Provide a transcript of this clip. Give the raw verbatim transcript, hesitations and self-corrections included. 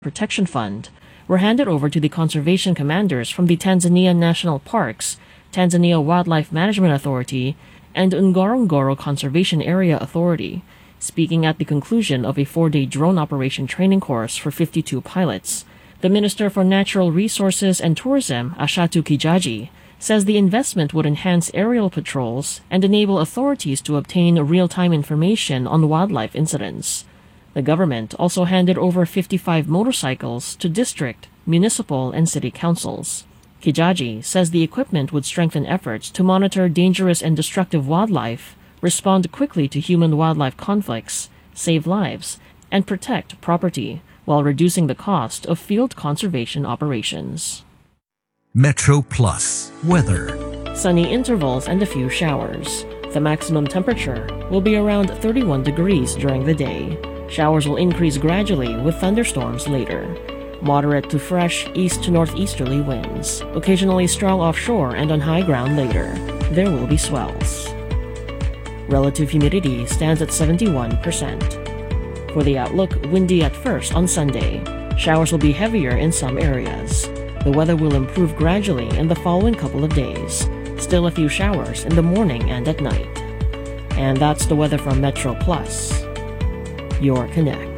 Protection Fund were handed over to the conservation commanders from the Tanzania National Parks, Tanzania Wildlife Management Authority, and Ngorongoro Conservation Area Authority, speaking at the conclusion of a four-day drone operation training course for fifty-two pilots. The Minister for Natural Resources and Tourism, Ashatu Kijaji, says the investment would enhance aerial patrols and enable authorities to obtain real-time information on wildlife incidents. The government also handed over fifty-five motorcycles to district, municipal, and city councils. Kijaji says the equipment would strengthen efforts to monitor dangerous and destructive wildlife, respond quickly to human-wildlife conflicts, save lives, and protect property, while reducing the cost of field conservation operations. Metro Plus weather. Sunny intervals and a few showers. The maximum temperature will be around thirty-one degrees during the day. Showers will increase gradually with thunderstorms later. Moderate to fresh east to northeasterly winds, occasionally strong offshore and on high ground later. There will be swells. Relative humidity stands at seventy-one percent. For the outlook, windy at first on Sunday. Showers will be heavier in some areas. The weather will improve gradually in the following couple of days. Still a few showers in the morning and at night. And that's the weather from Metro Plus, your connect.